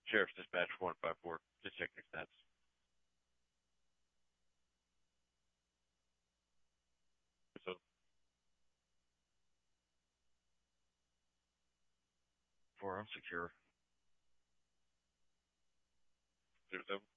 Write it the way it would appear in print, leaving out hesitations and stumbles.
Sheriff's Dispatch 154. Just checking your stats. So, 4, I'm secure. 07.